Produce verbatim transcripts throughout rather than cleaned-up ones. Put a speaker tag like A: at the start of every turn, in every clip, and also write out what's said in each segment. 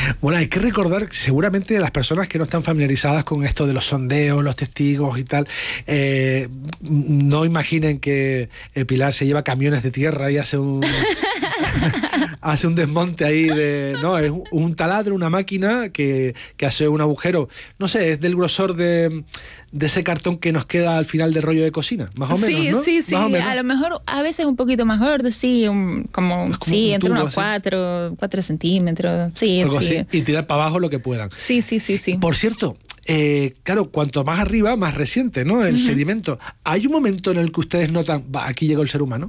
A: Bueno, hay que recordar, seguramente las personas que no están familiarizadas con esto de los sondeos, los testigos y tal, eh, no imaginen que eh, Pilar se lleva camiones de tierra y hace un... hace un desmonte ahí de... No, es un taladro, una máquina que, que hace un agujero. No sé, es del grosor de, de ese cartón que nos queda al final del rollo de cocina, más o menos,
B: sí,
A: ¿no?
B: Sí, sí, sí. A lo mejor a veces un poquito más gordo, sí, un, como, como, sí, un entre tubo, unos cuatro, cuatro centímetros, sí,
A: algo
B: sí.
A: Así, y tirar para abajo lo que puedan.
B: Sí, sí, sí, sí.
A: Por cierto, eh, claro, cuanto más arriba, más reciente, ¿no? El uh-huh. sedimento. ¿Hay un momento en el que ustedes notan, va, aquí llegó el ser humano?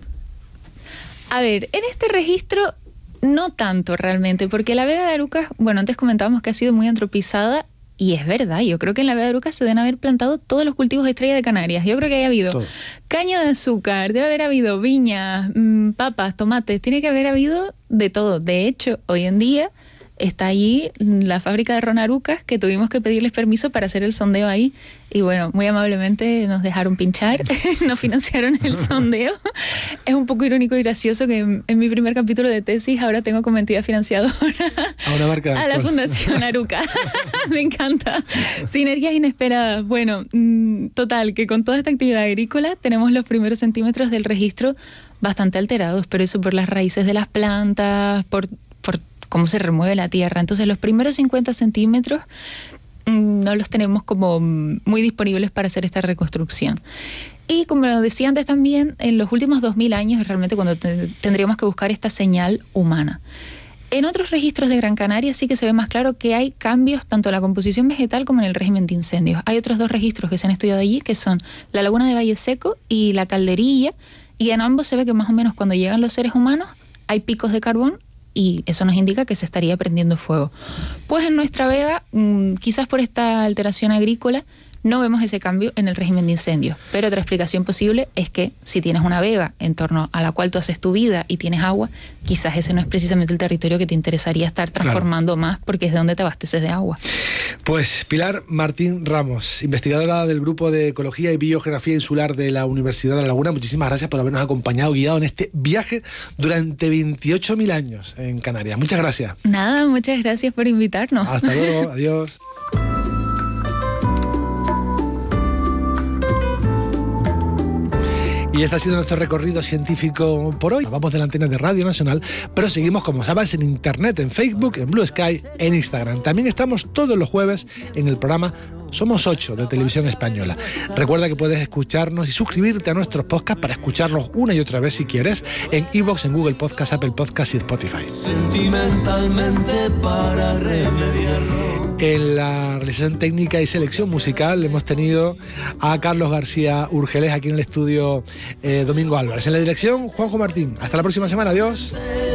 B: A ver, en este registro no tanto realmente, porque la Vega de Arucas, bueno, antes comentábamos que ha sido muy antropizada, y es verdad, yo creo que en la Vega de Arucas se deben haber plantado todos los cultivos estrella de Canarias. Yo creo que haya habido Todo. caña de azúcar, debe haber habido viñas, mmm, papas, tomates, tiene que haber habido de todo. De hecho, hoy en día está allí la fábrica de ron Arucas, que tuvimos que pedirles permiso para hacer el sondeo ahí, y bueno, muy amablemente nos dejaron pinchar, nos financiaron el sondeo. Es un poco irónico y gracioso que en, en mi primer capítulo de tesis ahora tengo como entidad financiadora
A: a, una marca de
B: a la Fundación Aruca. Me encanta. Sinergias inesperadas. Bueno, mmm, total, que con toda esta actividad agrícola tenemos los primeros centímetros del registro bastante alterados, pero eso por las raíces de las plantas, por, por cómo se remueve la tierra. Entonces los primeros cincuenta centímetros mmm, no los tenemos como muy disponibles para hacer esta reconstrucción. Y como lo decía antes también, en los últimos dos mil años es realmente cuando te, tendríamos que buscar esta señal humana. En otros registros de Gran Canaria sí que se ve más claro que hay cambios tanto en la composición vegetal como en el régimen de incendios. Hay otros dos registros que se han estudiado allí, que son la laguna de Valle Seco y la Calderilla, y en ambos se ve que más o menos cuando llegan los seres humanos hay picos de carbón, y eso nos indica que se estaría prendiendo fuego. Pues en nuestra vega, mmm, quizás por esta alteración agrícola, no vemos ese cambio en el régimen de incendios. Pero otra explicación posible es que si tienes una vega en torno a la cual tú haces tu vida y tienes agua, quizás ese no es precisamente el territorio que te interesaría estar transformando claro. más, porque es de donde te abasteces de agua.
A: Pues Pilar Martín Ramos, investigadora del Grupo de Ecología y Biogeografía Insular de la Universidad de La Laguna, muchísimas gracias por habernos acompañado, guiado en este viaje durante veintiocho mil años en Canarias. Muchas gracias.
B: Nada, muchas gracias por invitarnos.
A: Hasta luego, adiós. Y este ha sido nuestro recorrido científico por hoy. Vamos de la antena de Radio Nacional, pero seguimos, como sabes, en Internet, en Facebook, en Blue Sky, en Instagram. También estamos todos los jueves en el programa Somos Ocho de Televisión Española. Recuerda que puedes escucharnos y suscribirte a nuestros podcasts para escucharlos una y otra vez si quieres, en iVoox, en Google Podcast, Apple Podcast y Spotify. Sentimentalmente para remediarlo. En la realización técnica y selección musical hemos tenido a Carlos García Urgeles, aquí en el estudio eh, Domingo Álvarez. En la dirección, Juanjo Martín. Hasta la próxima semana. Adiós.